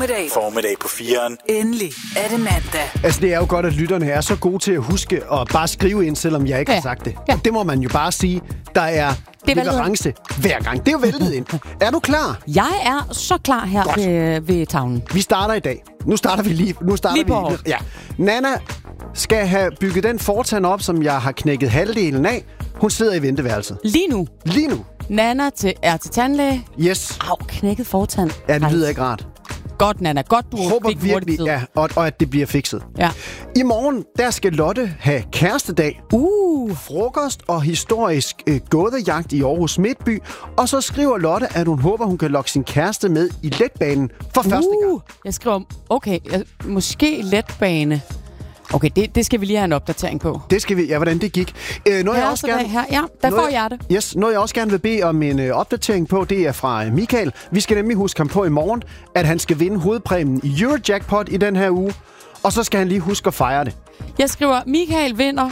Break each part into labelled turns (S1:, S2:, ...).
S1: Formiddag på 4'eren.
S2: Endelig er det mandag.
S3: Altså, det er jo godt, at lytterne er så gode til at huske og bare skrive ind, selvom jeg ikke har sagt det. Ja. Det må man jo bare sige. Der er leverance hver gang. Det er jo væltet ind. Er du klar?
S4: Jeg er så klar her ved tavlen.
S3: Vi starter i dag. Nu starter vi lige på ja. Nana skal have bygget den fortand op, som jeg har knækket halvdelen af. Hun sidder i venteværelset.
S4: Lige nu. Nana er til tandlæge.
S3: Yes.
S4: Au, knækket fortand.
S3: Ja, det lyder ikke rart.
S4: Godt, Nana. Godt, du
S3: håber
S4: fik
S3: virkelig, ja, og at det bliver fikset.
S4: Ja.
S3: I morgen, der skal Lotte have kærestedag. Frokost og historisk gådejagt i Aarhus Midtby. Og så skriver Lotte, at hun håber, hun kan lokke sin kæreste med i letbanen for første gang. Jeg skriver,
S4: måske letbane. Okay, det skal vi lige have en opdatering på.
S3: Det skal vi, ja, hvordan det gik. Noget jeg også gerne,
S4: der får jeg det.
S3: Yes, noget jeg også gerne vil bede om en opdatering på, det er fra Michael. Vi skal nemlig huske ham på i morgen, at han skal vinde hovedpræmien i Eurojackpot i den her uge. Og så skal han lige huske at fejre det.
S4: Jeg skriver, Michael vinder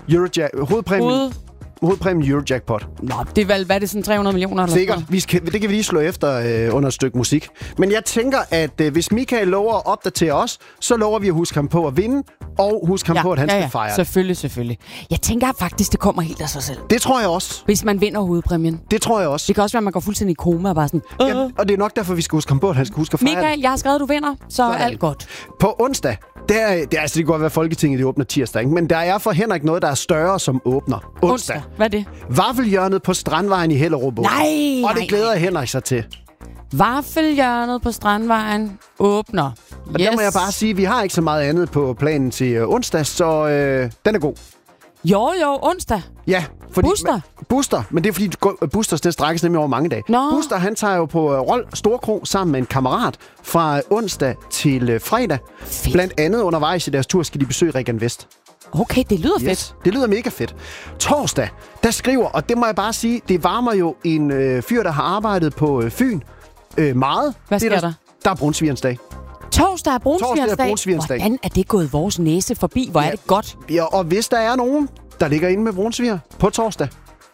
S3: hovedpræmien Eurojackpot.
S4: Nå, det er vel, hvad er det, sådan 300 millioner? Eller
S3: sikkert. Det kan vi lige slå efter under et stykke musik. Men jeg tænker, at hvis Michael lover at opdatere os, så lover vi at huske ham på at vinde, og huske ham på, at han skal fejre.
S4: Selvfølgelig. Jeg tænker faktisk, det kommer helt af sig selv.
S3: Det tror jeg også.
S4: Hvis man vinder hovedpræmien.
S3: Det tror jeg også.
S4: Det kan også være, at man går fuldstændig i koma og bare sådan...
S3: Jamen, og det er nok derfor, vi skal huske ham på, at han skal huske at fejre.
S4: Michael, jeg har skrevet, at du vinder, så er alt godt.
S3: På onsdag, det kan godt være, Folketinget det åbner tirsdag, ikke? Men der er for Henrik noget, der er større, som åbner onsdag.
S4: Hvad er det?
S3: Vaffelhjørnet på Strandvejen i Hellerup.
S4: Nej!
S3: Og det glæder Henrik sig til.
S4: Vaffelhjørnet på Strandvejen åbner.
S3: Og der må jeg bare sige, at vi har ikke så meget andet på planen til onsdag, så den er god.
S4: Jo, onsdag.
S3: Ja, fordi... Buster, men det er fordi Busters, det strækkes nemlig over mange dage.
S4: Nå.
S3: Buster, han tager jo på Rold Storkro sammen med en kammerat fra onsdag til fredag.
S4: Fedt.
S3: Blandt andet undervejs i deres tur skal de besøge Regan Vest.
S4: Okay, det lyder fedt.
S3: Det lyder mega fedt. Torsdag, der skriver, og det må jeg bare sige, det varmer jo en fyr, der har arbejdet på Fyn meget.
S4: Hvad sker der?
S3: Der er Brunsvigerens dag.
S4: Torsdag er Brunsvigerens dag. Hvordan er det gået vores næse forbi? Hvor er det godt?
S3: Ja, og hvis der er nogen, der ligger inde med brunsviger på torsdag.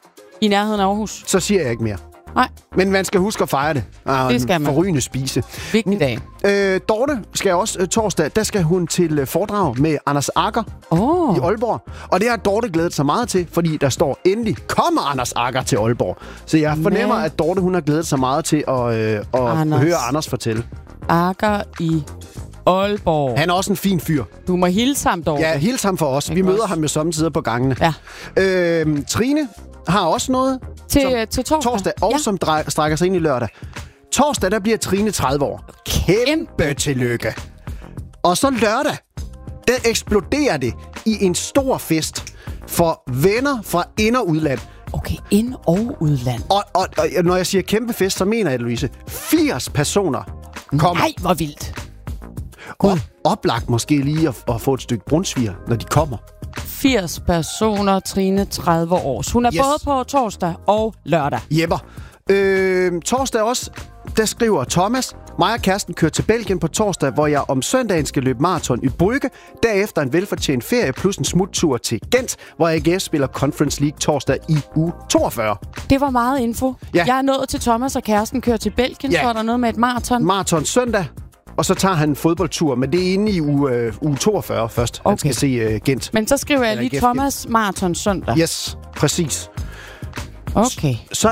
S4: I nærheden af Aarhus?
S3: Så siger jeg ikke mere.
S4: Nej.
S3: Men man skal huske at fejre det.
S4: Det skal man.
S3: Forrygende spise.
S4: Vigtig dag.
S3: Dorte skal også torsdag, der skal hun til foredrag med Anders Agger i Aalborg. Og det har Dorte glædet sig meget til, fordi der står endelig, kommer Anders Agger til Aalborg. Så jeg fornemmer, at Dorte hun har glædet sig meget til at høre Anders fortælle.
S4: Agger i Aalborg.
S3: Han er også en fin fyr.
S4: Du må hilse ham, Dorte.
S3: Ja, hilse ham for os. Vi møder ham jo sommetider på gangene.
S4: Ja.
S3: Trine har også noget
S4: til torsdag.
S3: Og som strækker sig ind i lørdag. Torsdag, der bliver Trine 30 år. Kæmpe tillykke. Og så lørdag, der eksploderer det i en stor fest for venner fra ind- og udland.
S4: Okay, ind- og udland.
S3: Og når jeg siger kæmpe fest, så mener jeg, Louise, 80 personer kommer.
S4: Nej, hvor vildt.
S3: Og oplagt måske lige at få et stykke brunsviger, når de kommer.
S4: 80 personer, Trine 30 år. Hun er både på torsdag og lørdag.
S3: Jepper. Torsdag også, der skriver Thomas: mig og kæresten kører til Belgien på torsdag, hvor jeg om søndagen skal løbe maraton i Brygge. Derefter en velfortjent ferie plus en smuttur til Gent, hvor jeg igen spiller Conference League torsdag i uge 42.
S4: Det var meget info.
S3: Ja.
S4: Jeg er nået til Thomas og kæresten kører til Belgien, så er der noget med et maraton.
S3: Maraton søndag. Og så tager han en fodboldtur, men det er inde i uge 42 først. Okay. Han skal se Gent.
S4: Men så skriver jeg lige Thomas maraton søndag.
S3: Yes, præcis.
S4: Okay.
S3: Så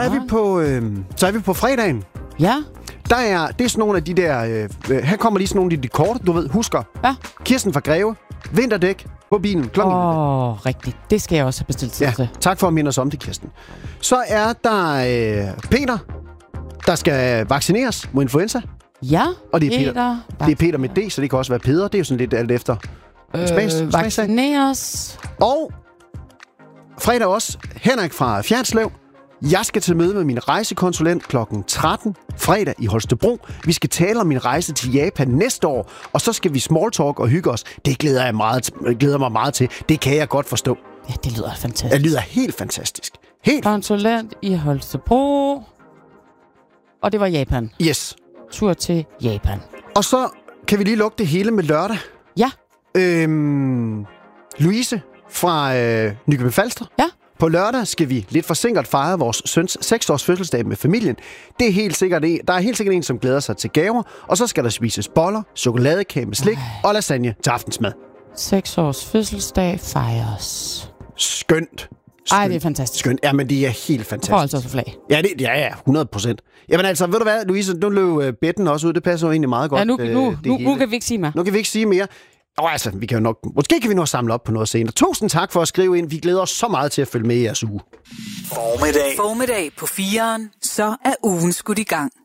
S3: er vi på fredagen.
S4: Ja.
S3: Det er sådan nogle af de der... her kommer lige sådan nogle af de korte, du ved, husker.
S4: Ja.
S3: Kirsten fra Greve. Vinterdæk på bilen.
S4: Rigtigt. Det skal jeg også have bestilt til.
S3: Ja, tak for at minde os om det, Kirsten. Så er der Peter, der skal vaccineres mod influenza.
S4: Ja,
S3: og det er Peter med D, så det kan også være Peder. Det er jo sådan lidt alt efter.
S4: Vaccineres.
S3: Og fredag også Henrik fra Fjernslev. Jeg skal til møde med min rejsekonsulent kl. 13 fredag i Holstebro. Vi skal tale om min rejse til Japan næste år, og så skal vi smalltalk og hygge os. Det glæder mig meget til. Det kan jeg godt forstå.
S4: Ja, det lyder fantastisk.
S3: Det lyder helt fantastisk.
S4: Konsulent i Holstebro. Og det var Japan.
S3: Yes.
S4: Tur til Japan.
S3: Og så kan vi lige lukke det hele med lørdag.
S4: Ja.
S3: Louise fra Nykøbing Falster.
S4: Ja.
S3: På lørdag skal vi lidt forsinket fejre vores søns 6-års fødselsdag med familien. Der er helt sikkert en, som glæder sig til gaver, og så skal der spises boller, chokoladekage med slik og lasagne til aftensmad.
S4: 6 års fødselsdag fejres.
S3: Skønt.
S4: Ej, det er fantastisk.
S3: Skønt. Ja, men det er helt fantastisk.
S4: Får altså flag.
S3: Ja, 100%. Jamen altså, ved du hvad, Louise, nu løb betten også ud. Det passer jo egentlig meget godt.
S4: Ja, nu kan vi ikke sige mere.
S3: Nu kan vi ikke sige mere. Altså, vi kan jo nok... Måske kan vi nå at samle op på noget senere. Tusind tak for at skrive ind. Vi glæder os så meget til at følge med i jeres uge.
S2: Formiddag på 4'eren, så er ugen skudt i gang.